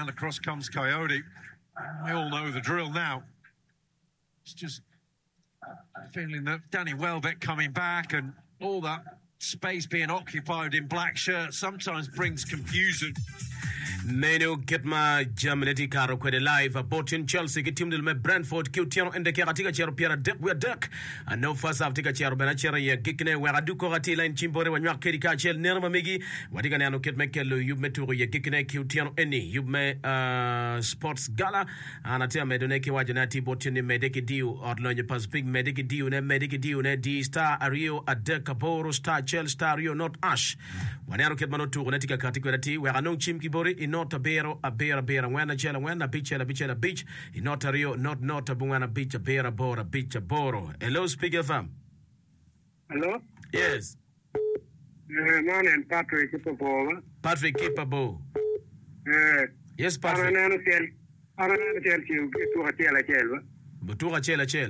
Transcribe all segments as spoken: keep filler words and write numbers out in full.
and across comes Coyote. We all know the drill now. It's just feeling that Danny Welbeck coming back and all that space being occupied in black shirts sometimes brings confusion. Menu Kitma Germany Caro Quede live Botin Chelsea Tim del Me Brentford Kutiano and the Karatika Cher Pierre Deck we Deck and no first after Cher Benachera Gikne where I do Coratila in Chimbore when you are Kerika Chel Nerma Migi Wadigano Kit Mekelo you met to Gikne Kutiano any you may uh sports gala and Atia Medoneki Wajanati Botin Medeki Dio or Lonya Pas Big Medeki Dio ne Medeki Dio ne D Star Ario at Decaporo Star Chel Star Rio not Ash Wanano Kitmano to Renetica Katikurati where I know Chimkibori in not a bear, a bear, a bear, when a chela, when a beach, a beach, a beach, in not a Rio, not not a buana beach, a bear, a bor, a beach, a boro. Hello, Speaker Fam. Hello? Yes. Uh, my name Patrick Kipabo. Patrick Kipabo. Uh, yes, Patrick. I'm going to tell you to a chela chela. But to a chela chel.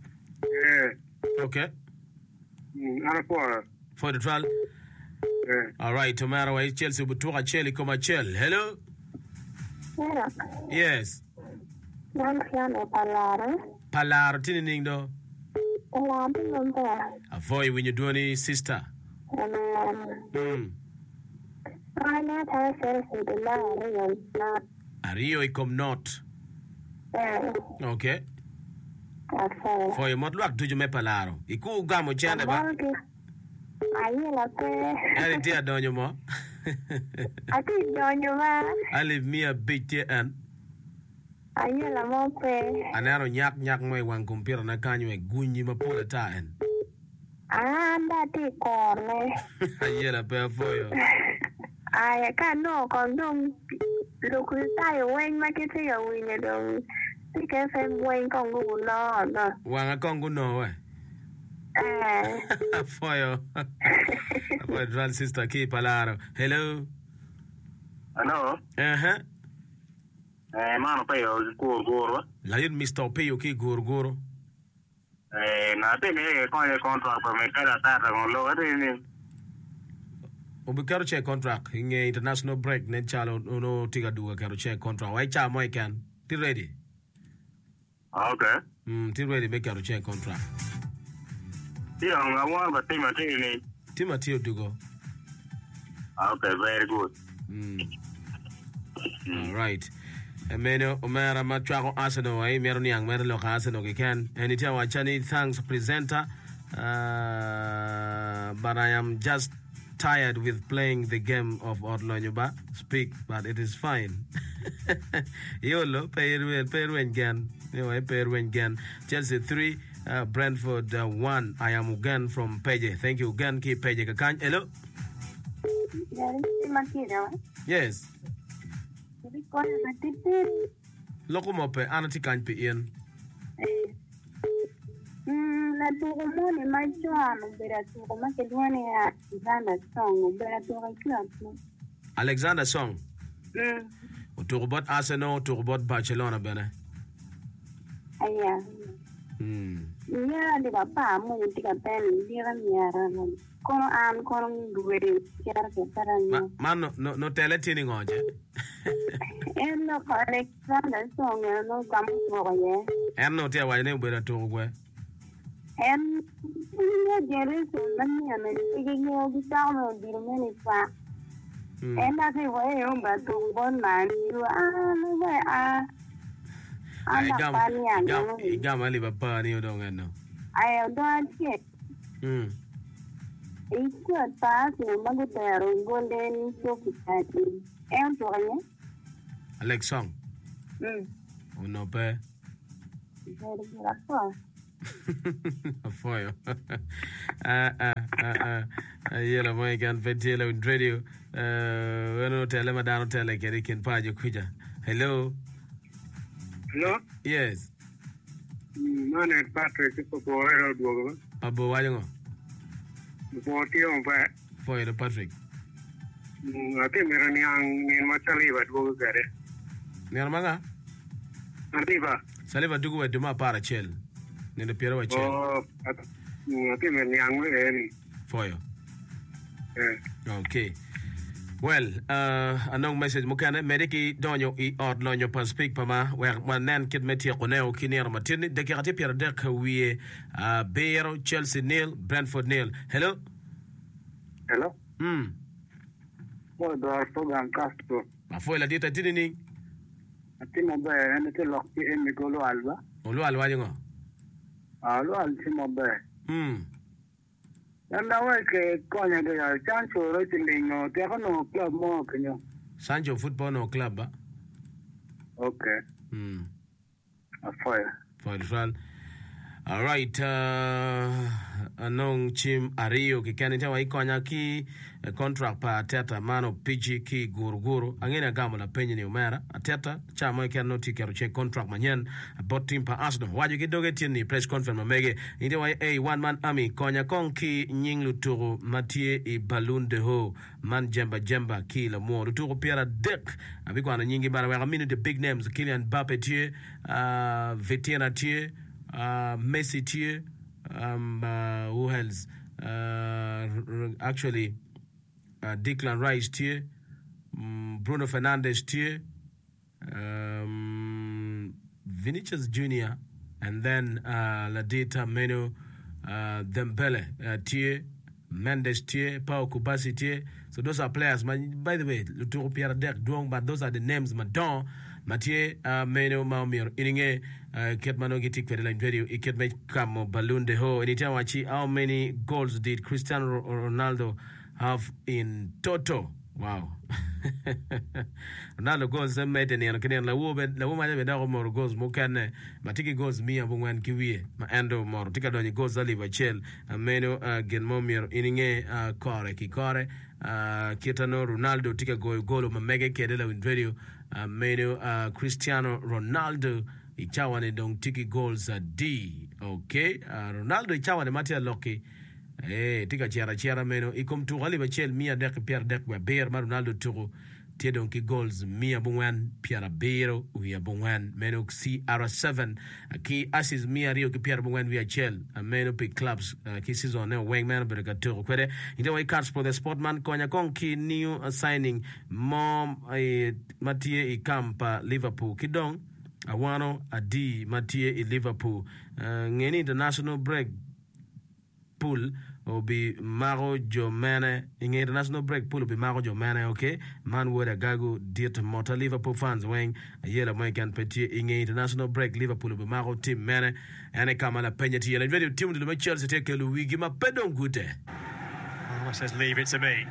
Yeah. Okay. I'm for for the trial. Yeah. All right, tomorrow is Chelsea Butura Cheli Coma Chel. Hello? Yeah. Yes. Nansiano Palaro. Palaro Tinindo. Palaro. Avoid when you do any sister. Hmm. I not have sense in the Lario. Not. Ario Icom not. Yeah. Okay. Okay. For your modluck, do you me Palaro? Iku Gamo Chanaba. Ayela pe. I did on your mo. I did on your man. I leave me a bit here and Ayela mo pe. an arrow yak yak my one compare and I can't you a gunny ma pull a time. Ah, that is corne. I yell a pair for you. I can't know condom. Look, I when my kids are winning. Think if I'm going Congo, no. One a Congo no way. Uh, for you. My grand sister keep Palaro. Hello. Hello. Uh huh. Eh, mano pay go go. Lion Mister Pay okay Gorgoro. Eh, na te me con el contract for me cada tarde con lo de Obi karo check contract in international break ne chalo no tiga do karo check contract. Why cha mo can? Ti ready? Okay. Hmm, ti ready make karo check contract. Yeah, I want but Timothy. Timothy Dugo. Okay, very good. Mm. All right. Emeno Omera Matrago Arsenal, I Meroniang Merlo Arsenal can. Anytime I Chani thanks presenter. Uh, but I am just tired with playing the game of Orlonyoba. Speak, but it is fine. Yolo, Perwen, Perwen Gan. Anyway, Perwen Gan. Chelsea three. Uh, Brentford uh, one. I am Ugan from Peje. Thank you, Ugan. Keep Peje Kakan. Hello. Yes. Locomope. Anati kan pe ian. Hmm. Na tuko mone majuano bera tuko make duane ya Alexander Song bera tuko club. Alexander Song. Hmm. Tuko bot Arsenal. Tuko bot Barcelona bene. Aya. Hmm. Yeah, the papa mo yung tika pen dira miara no. Kono am kono duwede kiara ke taranya. Man no no no tele tini ngoje. En no Alexander Song no gamu mo ye. En no te wa ne bera to gwe. En ya jere so mani ame tige nyo bisa no dirmeni fa. En na se wa yo ba to bon man you ah no wa ah. I gam gam gam ali papa ni odong ano. I don't check. Hmm. Itu atas memang kita golden so kita ni. Em tu kan? Alex Song. Hmm. Uno pe. Jadi berapa? Afoyo. Ah ah ah ah. Yela mo kan petela on radio. Eh, bueno tele madano tele keri ken pajo kuja. Hello. Hello? Yes. My name is Patrick Kipabo. Abo wajongo. Forty on fire. For the Patrick. I think we're young in Machaliva to go get it. Nermanga? Arriba. Saliva dugu wa duma para chel. Nene piero wa chel. Oh, I think we're young. For you. Yeah. Okay. Well, uh, anong message mo kana mediki donyo I ord lonyo pa speak pa ma wer manen kid metia koneo kinero matini de kirati Pierre Dek wie uh, Bero Chelsea nil Brentford nil. Hello. Hello. Hmm. Mo do program Castro. Ma foi la dita tini ni. Ati mo ba ene te lokki e mi golo alba. Olo alwa ngo. Alo al ti mo ba. Hmm. Nanda we ke konya de ya chancho ro ti lingo te kono club mo kenyo. Sancho football no club ba. Okay. Hmm. A fire. For the all right, uh, anong chim ario ki kanita wa ikonya ki uh, contract pa Ateta mano P G ki guruguru angena gamo la penye ni umera Ateta chama ke noti ke roche contract manyen bot team pa Arsenal waje kidoge tini press conference mege inde wa a one man army konya konki nying luturu Mathieu I Ballon de Ho man jemba jemba ki la mo luturu Pierre Dek abiko ana nyingi bara wa minute big names Kylian Mbappé tie uh, Vitinha tie Uh, Messi tier, um, uh, who else? Uh, actually, uh, Declan Rice tier, um, Bruno Fernandes tier, um, Vinicius Junior, and then uh, Ladita Meno, uh, Dembele uh, tier, Mendes tier, Pau Kubasi tier. So those are players. Man, by the way, Lutoro Pierre Dek, but those are the names. Madon. Mathieu uh, Meno Maumir Ininge uh, Ketmano Gitik Federal video Iket me kamo Ballon de Ho anytime wachi how many goals did Cristiano Ronaldo have in total? Wow. Ronaldo goals them made any and can la wobe la woman be dago more goals mo kan matiki goals mi abungwan kiwie ma endo more tika doni goals ali bachel Meno uh, gen momir Ininge uh, kore ki kore uh, Cristiano Ronaldo tika go golo ma mega kedela win video Uh, Meno uh, Cristiano Ronaldo ichawa ne dong tiki goals a D. Okay, uh, Ronaldo ichawa ne matia loki eh tika chiara chiara Meno ikom tu gali bachel mia dek Pierre Dek wa ber ma Ronaldo tuko tie dong ki goals mia bungwan Pierre Bero uya bungwan Meno C R seven uh, ki assist mia rio ki Pierre bungwan via chel uh, Meno pick clubs uh, ki season ne wingman bereka turo kwede inde wa cards for the sportman konya kon ki new uh, signing mom uh, Mathieu Ikampa Liverpool kidong awano adi Mathieu I Liverpool uh, ngeni international break pool obi Maro Jomane in international break pool obi Maro Jomane okay man would a gago dirt motor Liverpool fans wing a yellow American petit in international break Liverpool obi Maro team mane and a kamala penalty and video team to the Chelsea take a Louis give my pedon good oh, says leave it to me.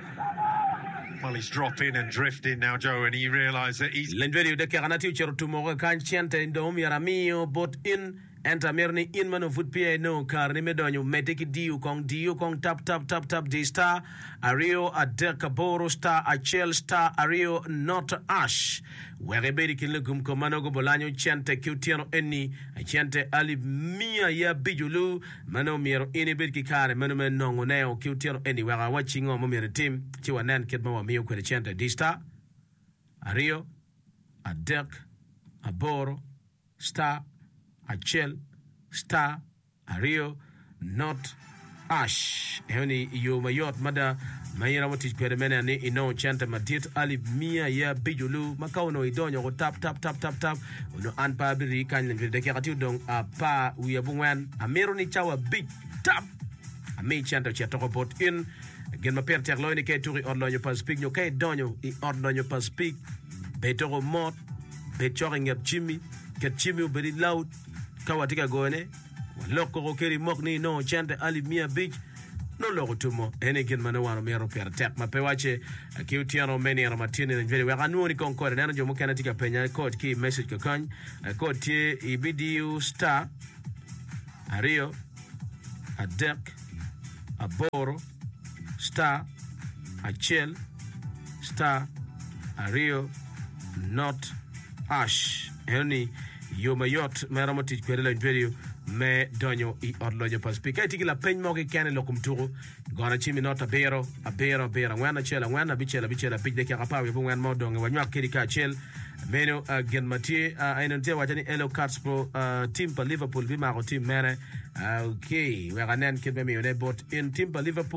Well, he's dropping and drifting now, Joe, and he realised that he's Lendvedio de Caranati tomorrow can't chant in Dom Yaramio but in enta merni in mano foot pia no car ni medonyo meteki diu kong diu kong tap tap tap tap di star ario adekaboro star achel star ario not ash wereberi kinlugum komano go bolanyo chante kiutiano eni chante ali mia ya bijulu mano miero ini birki kare mano men nongo neo kiutiano eni wega watching on mo team chiwa nan kid mo mio kwere chante di star ario adek aboro star Achel, Star, Ario, not Ash. Honi yo mayot mada mayira moti kwere mena ni ino chanta madit ali mia ya bijulu makao no idonyo go tap tap tap tap tap no anpa biri kan le de kati dong apa uya bungwan amero ni chawa big tap ame chanta cha toko bot in gen ma per ter lo ni ke turi orlonyo pas speak no ke donyo I orlonyo pas speak betoro mot betoring yap chimi ke chimi beri loud kawatika gone loko rokeri mokni no chante ali mia beach no loko tumo ene kin manawano mero per tek mapewache kiutiano meni ara matini njeri wa kanuni konkore nano jomo kana tika penya code ki message ko kan code tie ibidiu star ario adek aboro star achel star ario not ash eni yo mayot meramoti kwere njeri me donyo I orlojo pas pika tiki la peny moke kane lokum turu gona chimi nota bero a bero bero ngwana chela ngwana bichela bichela big de kapawe bu ngwan modonge wanywa kiri ka chel meno uh, gen matie uh, ainonte wajani elo cards pro uh, team pa Liverpool bi maro team mene uh, okay we ganen ke me yone bot in team pa Liverpool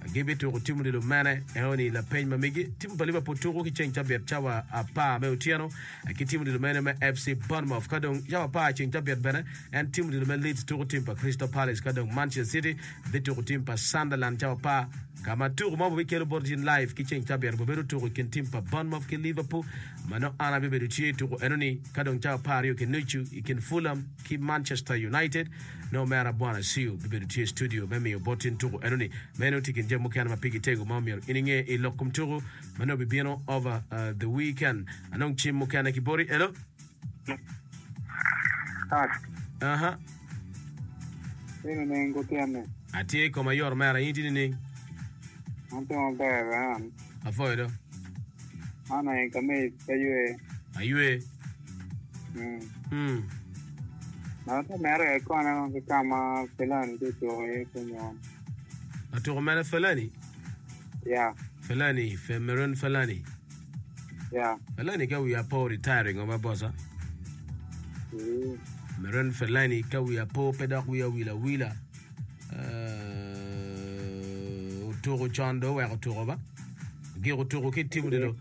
Give it to timu de Mane, Eoni La Pen Mamigi, Tim Paliva Poturu, King Tabet Chawa, Apa, Meutiano, a Timu de Mane, F C Bournemouth, Kadong, Java, King Tabet Bene, and Timu de Mane leads to Timpa, Crystal Palace, Kadong, Manchester City, the Timpa, Sunderland, Java, Kama Tour, Mobi Kelborgin Live, Kitchen Tabet, Boberu to King Timpa, Bournemouth, Liverpool, Mano Anna Biberuchi to Enoni, Kadong Java, you can Nuchu, you can Fulham, keep Manchester United, no matter Buana, see you, Biberuchi studio, Memi, Botin to Enoni, Menoti can Mukana Pigi Tego Mamir, Ininge, Ilokum Turu, Mano Bibiano over uh, the weekend. Anong Chim Mukana Kibori, hello? Uh huh. Ati Koma Yor Mara, Indian. Anto Bear, Avoid. Anna, come here. Are you a? Hmm. Not a matter of corner of the Kama, Felan, this way. A Turmana Felani? Yeah. Felani, Femeron Felani. Yeah. Felani, go we are poor retiring of my boss. Meron Felani, go we are poor pedak, we are wheeler wheeler. Toro Chando, where Toroba. Giro Toro Kitty,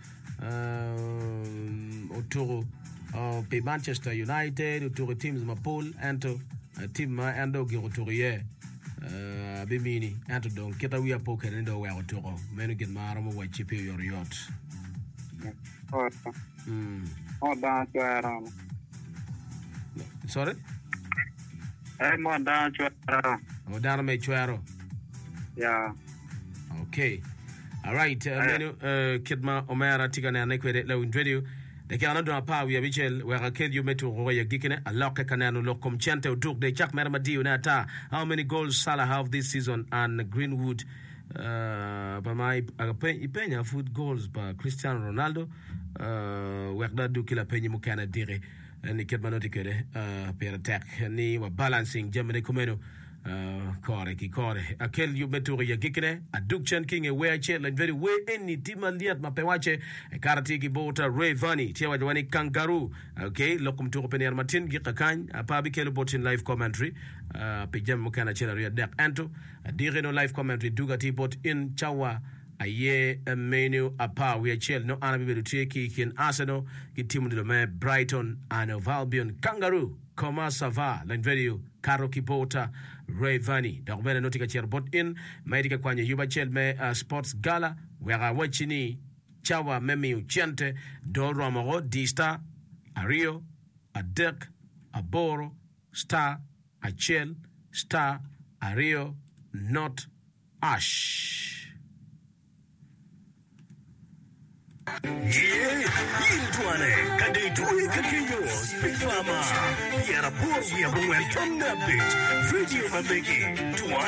Otoro, Pay Manchester United, Otoro teams Mapol, Anto, Team Ando Giro Tourier. Uh, Bimini, Antodon, Keta, poker in the way to go. Men get Maramo, white chip your yacht. Hmm. Oh, down to Aram. Sorry? I'm on down to Aram. Oh, down to Chuaro. Yeah. Okay. All right. Uh, menu, uh, Kidma, Omera, Tigana, Nequed, low in video. The Canada Power, we have Michel, where I kid you met to Roya Gikine, a lock a canano locum chante, took the Chuck Mermadi Nata. How many goals Salah have this season? And Greenwood, uh, by my Pena food goals by Cristiano Ronaldo, uh, where that do kill a penny Mukana dire, and the Kidmanoticade, uh, per attack, and they were balancing Germany Comeno. Uh, kore ki kore akel yu betu ya gikne aduk chen king e we che like very way any team liat mapewache e karati ki bota Ray Vani tia wani kangaroo okay lokum to open Martin gikakan apa bi kelo botin live commentary uh pe jam mukana chela ria dak anto dire no live commentary dugati bot in chawa aye a menu apa we chel no ana bi betu ki kin Arsenal ki team de me Brighton and of Albion kangaroo Koma Sava, Lanverio, Karo Kibota, Ray Vani, Dogmena Notica Cherbot in, Medica Quanya Yuba Chelme, uh, Sports Gala, where I watch ni, Chawa Memi Uchente, Do Romero, D Star, a Rio, a Dirk, a Boro, Star, a Chel, Star, a Rio, not Ash. Yeah, Yiltuane, Kadetui Kakinyo, Speak Farmer, Yarapur, we have went on that bitch, Video Mabeki,